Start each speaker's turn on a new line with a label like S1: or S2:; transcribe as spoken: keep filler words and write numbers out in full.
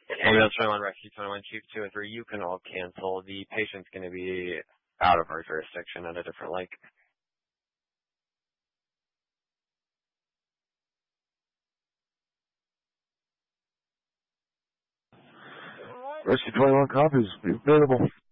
S1: Ambulance twenty-one, Rescue twenty-one, Chief two and three, you can all cancel. The patient's going to be out of our jurisdiction at a different lake.
S2: Rescue twenty-one copies. Be available.